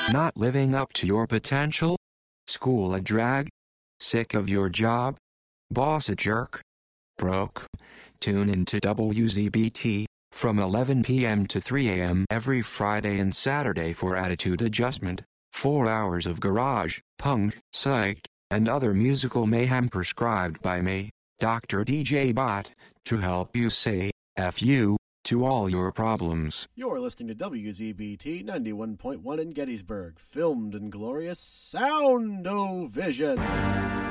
Not living up to your potential? School a drag? Sick of your job? Boss a jerk? Broke? Tune into WZBT from 11 p.m. to 3 a.m. every Friday and Saturday for Attitude Adjustment. 4 hours of garage, punk, psych, and other musical mayhem prescribed by me, Dr. DJ Bot, to help you say F you to all your problems. You're listening to WZBT 91.1 in Gettysburg, filmed in glorious Sound-O-Vision.